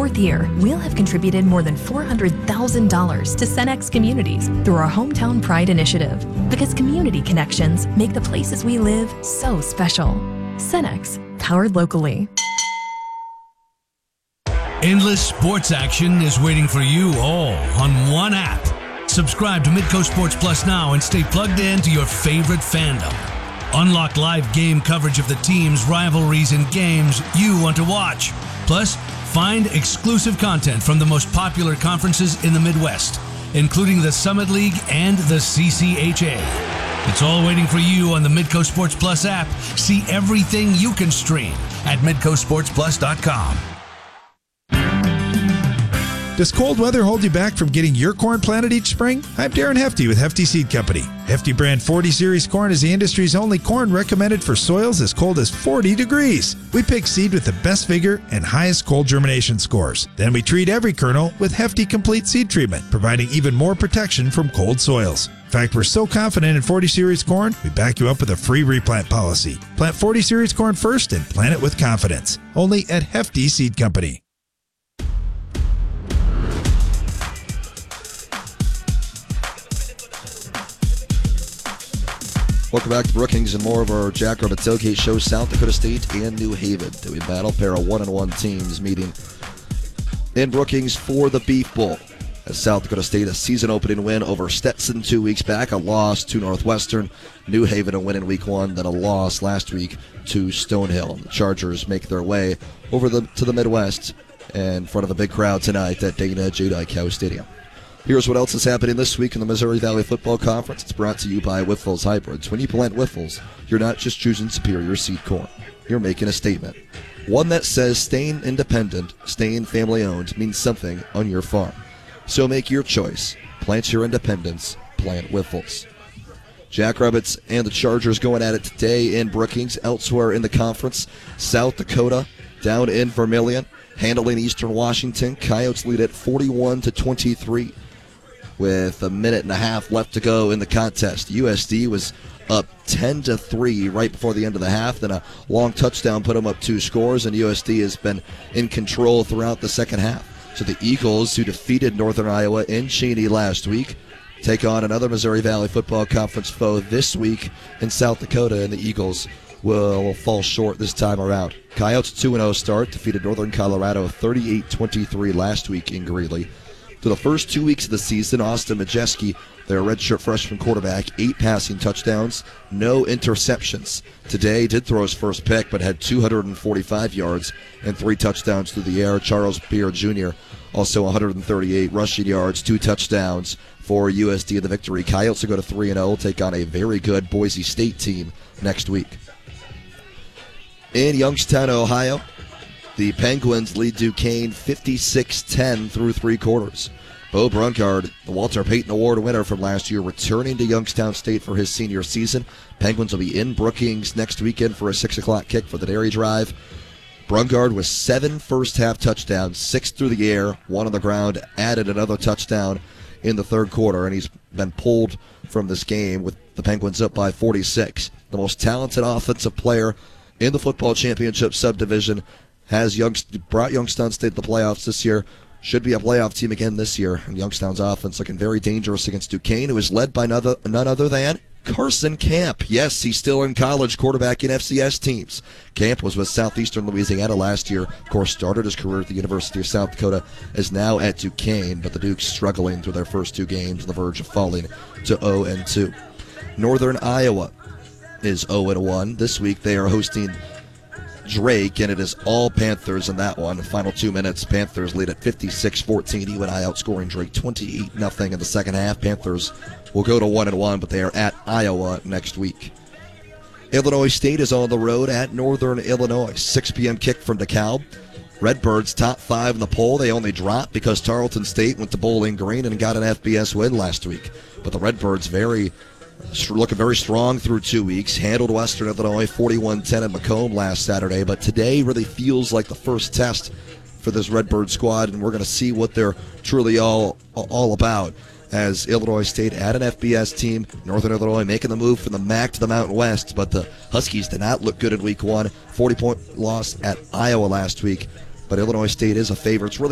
4th year, we'll have contributed more than $400,000 to Cenex communities through our Hometown Pride initiative. Because community connections make the places we live so special. Cenex, powered locally. Endless sports action is waiting for you all on one app. Subscribe to Midco Sports Plus now and stay plugged in to your favorite fandom. Unlock live game coverage of the teams, rivalries, and games you want to watch. Plus, find exclusive content from the most popular conferences in the Midwest, including the Summit League and the CCHA. It's all waiting for you on the Midco Sports Plus app. See everything you can stream at MidcoSportsPlus.com. Does cold weather hold you back from getting your corn planted each spring? I'm Darren Hefty with Hefty Seed Company. Hefty brand 40 Series corn is the industry's only corn recommended for soils as cold as 40 degrees. We pick seed with the best vigor and highest cold germination scores. Then we treat every kernel with Hefty Complete Seed Treatment, providing even more protection from cold soils. In fact, we're so confident in 40 Series corn, we back you up with a free replant policy. Plant 40 Series corn first and plant it with confidence. Only at Hefty Seed Company. Welcome back to Brookings and more of our Jackrabbit Tailgate Show. South Dakota State and New Haven doing battle. Pair of 1-1 teams meeting in Brookings for the Beef Bowl. As South Dakota State, a season opening win over Stetson 2 weeks back, a loss to Northwestern. New Haven a win in week 1, then a loss last week to Stonehill. The Chargers make their way over to the Midwest in front of a big crowd tonight at Dana J. Dyke Stadium. Here's what else is happening this week in the Missouri Valley Football Conference. It's brought to you by Wyffels Hybrids. When you plant Wyffels, you're not just choosing superior seed corn. You're making a statement. One that says staying independent, staying family-owned means something on your farm. So make your choice. Plant your independence. Plant Wyffels. Jackrabbits and the Chargers going at it today in Brookings. Elsewhere in the conference, South Dakota down in Vermilion, handling Eastern Washington. Coyotes lead at 41-23. With a minute and a half left to go in the contest. USD was up 10-3 right before the end of the half. Then a long touchdown put them up 2 scores, and USD has been in control throughout the second half. So the Eagles, who defeated Northern Iowa in Cheney last week, take on another Missouri Valley Football Conference foe this week in South Dakota, and the Eagles will fall short this time around. Coyotes 2-0 start, defeated Northern Colorado 38-23 last week in Greeley. So the first 2 weeks of the season, Austin Majeski, their redshirt freshman quarterback, 8 passing touchdowns, no interceptions. Today did throw his first pick, but had 245 yards and 3 touchdowns through the air. Charles Beer Jr. also 138 rushing yards, 2 touchdowns for USD in the victory. Coyotes will go to 3-0, take on a very good Boise State team next week. In Youngstown, Ohio, the Penguins lead Duquesne 56-10 through 3 quarters. Bo Brunkard, the Walter Payton Award winner from last year, returning to Youngstown State for his senior season. Penguins will be in Brookings next weekend for a 6 o'clock kick for the Dairy Drive. Brunkard with 7 first-half touchdowns, 6 through the air, 1 on the ground, added another touchdown in the third quarter, and he's been pulled from this game with the Penguins up by 46. The most talented offensive player in the football championship subdivision has brought Youngstown State to the playoffs this year. Should be a playoff team again this year. And Youngstown's offense looking very dangerous against Duquesne, who is led by none other than Carson Camp. Yes, he's still in college, quarterbacking FCS teams. Camp was with Southeastern Louisiana last year. Of course, started his career at the University of South Dakota, is now at Duquesne, but the Dukes struggling through their first 2 games on the verge of falling to 0-2. Northern Iowa is 0-1. This week they are hosting Drake, and it is all Panthers in that one. The final 2 minutes, Panthers lead at 56-14. UNI outscoring Drake 28-0 in the second half. Panthers will go to 1-1, but they are at Iowa next week. Illinois State is on the road at Northern Illinois. 6 p.m. kick from DeKalb. Redbirds top 5 in the poll. They only dropped because Tarleton State went to Bowling Green and got an FBS win last week. But the Redbirds looking very strong through 2 weeks. Handled Western Illinois 41-10 at Macomb last Saturday, but today really feels like the first test for this Redbird squad, and we're going to see what they're truly all about. As Illinois State at an FBS team, Northern Illinois making the move from the MAC to the Mountain West, but the Huskies did not look good in week 1. 40-point loss at Iowa last week, but Illinois State is a favorite. It's really